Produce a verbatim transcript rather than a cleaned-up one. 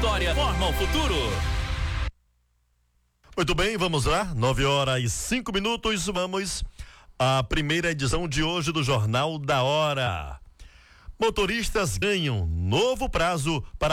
história forma o futuro. Muito bem, vamos lá, nove horas e cinco minutos, vamos à primeira edição de hoje do Jornal da Hora. Motoristas ganham novo prazo para